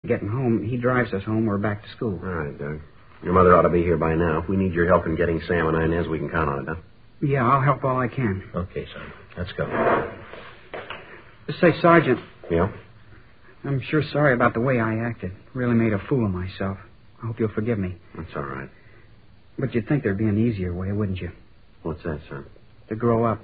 getting home. He drives us home. We're back to school. All right, Doug. Your mother ought to be here by now. If we need your help in getting Sam and Inez, we can count on it, huh? Yeah, I'll help all I can. Okay, son. Let's go. Say, Sergeant. Yeah? I'm sure sorry about the way I acted. Really made a fool of myself. I hope you'll forgive me. That's all right. But you'd think there'd be an easier way, wouldn't you? What's that, son? To grow up.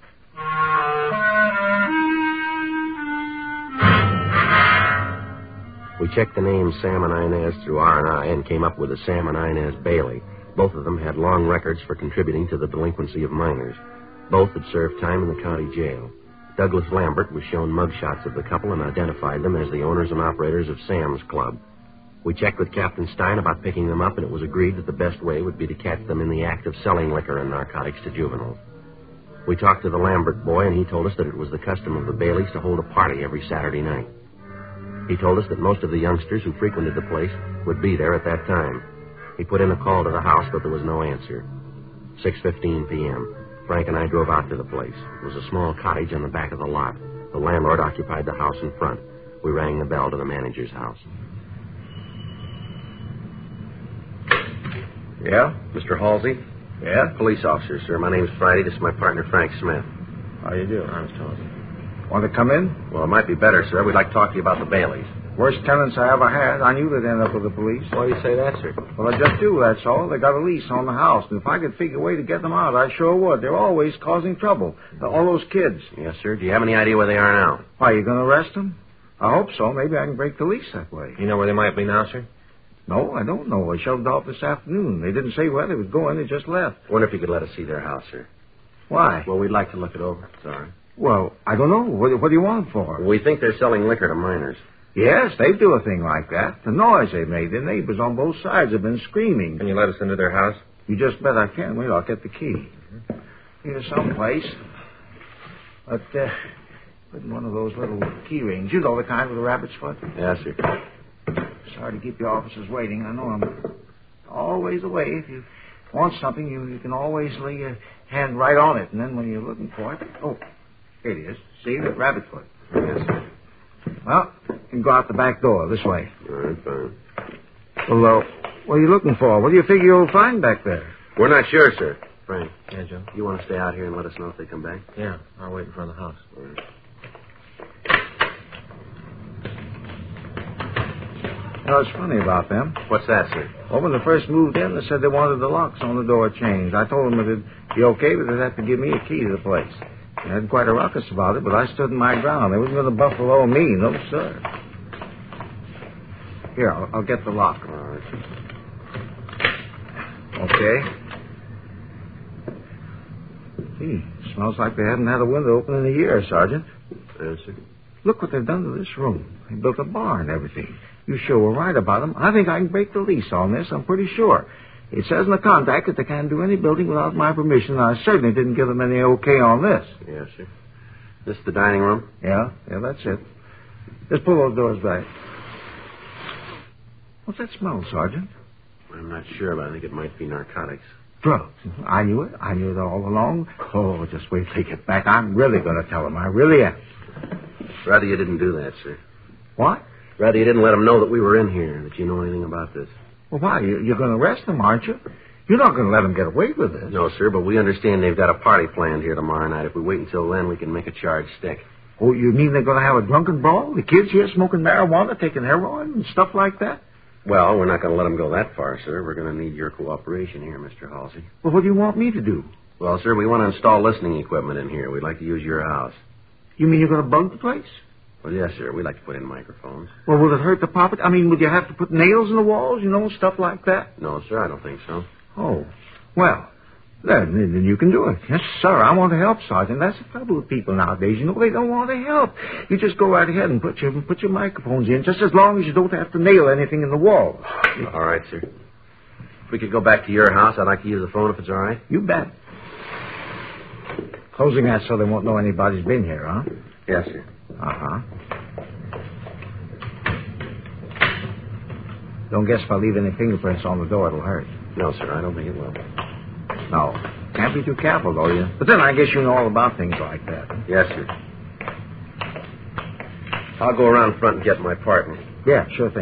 We checked the names Sam and Inez through R&I and came up with a Sam and Inez Bailey. Both of them had long records for contributing to the delinquency of minors. Both had served time in the county jail. Douglas Lambert was shown mugshots of the couple and identified them as the owners and operators of Sam's Club. We checked with Captain Stein about picking them up, and it was agreed that the best way would be to catch them in the act of selling liquor and narcotics to juveniles. We talked to the Lambert boy, and he told us that it was the custom of the Baileys to hold a party every Saturday night. He told us that most of the youngsters who frequented the place would be there at that time. He put in a call to the house, but there was no answer. 6:15 p.m. Frank and I drove out to the place. It was a small cottage on the back of the lot. The landlord occupied the house in front. We rang the bell to the manager's house. Yeah? Mr. Halsey? Yeah? Police officer, sir. My name's Friday. This is my partner, Frank Smith. How you doing? I'm Halsey. Want to come in? Well, it might be better, sir. We'd like to talk to you about the Baileys. Worst tenants I ever had. I knew they'd end up with the police. Why do you say that, sir? Well, I just do, that's all. They got a lease on the house, and if I could figure a way to get them out, I sure would. They're always causing trouble. All those kids. Yes, sir. Do you have any idea where they are now? Why, you going to arrest them? I hope so. Maybe I can break the lease that way. You know where they might be now, sir? No, I don't know. They shoved off this afternoon. They didn't say where they was going. They just left. Wonder if you could let us see their house, sir. Why? Well, we'd like to look it over. Sorry. Well, I don't know. What do you want it for? We think they're selling liquor to minors. Yes, they do a thing like that. The noise they made, the neighbors on both sides have been screaming. Can you let us into their house? You just bet I can. Wait, I'll get the key. Here's someplace. But, put in one of those little key rings. You know the kind with a rabbit's foot? Yes, sir. Sorry to keep your officers waiting. I know I'm always away. If you want something, you can always lay your hand right on it. And then when you're looking for it... Oh, here it is. See, the rabbit foot. Yes, sir. Well, you can go out the back door this way. All right, fine. Well, what are you looking for? What do you figure you'll find back there? We're not sure, sir. Frank, Yeah, Joe? you want to stay out here and let us know if they come back? Yeah, I'll wait in front of the house. All right. You know, it's funny about them. What's that, sir? Well, when they first moved in, they said they wanted the locks on the door changed. I told them it'd be okay, but they'd have to give me a key to the place. They had quite a ruckus about it, but I stood my ground. They wasn't going to buffalo me. No, sir. Here, I'll get the lock. All right, sir. Okay. Gee, smells like they haven't had a window open in a year, Sergeant. Yes, sir. Look what they've done to this room. They built a bar and everything. You sure were right about them. I think I can break the lease on this. I'm pretty sure. It says in the contract that they can't do any building without my permission, and I certainly didn't give them any okay on this. Yes, sir. This the dining room? Yeah, that's it. Just pull those doors back. What's that smell, Sergeant? I'm not sure, but I think it might be narcotics. Drugs. I knew it. I knew it all along. Oh, just wait till they get back. I'm really going to tell them. I really am. Rather you didn't do that, sir. What? Rather you didn't let them know that we were in here, that you know anything about this. Well, why? You're going to arrest them, aren't you? You're not going to let them get away with this. No, sir, but we understand they've got a party planned here tomorrow night. If we wait until then, we can make a charge stick. Oh, you mean they're going to have a drunken brawl? The kids here smoking marijuana, taking heroin and stuff like that? Well, we're not going to let them go that far, sir. We're going to need your cooperation here, Mr. Halsey. Well, what do you want me to do? Well, sir, we want to install listening equipment in here. We'd like to use your house. You mean you're going to bug the place? Well, yes, sir. We'd like to put in microphones. Well, will it hurt the property? I mean, would you have to put nails in the walls, stuff like that? No, sir, I don't think so. Oh, well, then you can do it. Yes, sir, I want to help, Sergeant. That's the trouble with people nowadays. They don't want to help. You just go right ahead and put your microphones in, just as long as you don't have to nail anything in the wall. All right, sir. If we could go back to your house, I'd like to use the phone if it's all right. You bet. Closing that so they won't know anybody's been here, huh? Yes, sir. Uh-huh. Don't guess if I leave any fingerprints on the door, it'll hurt. No, sir, I don't think it will. No. Can't be too careful, though, you. But then I guess you know all about things like that. Yes, sir. I'll go around front and get my partner. Yeah, sure thing.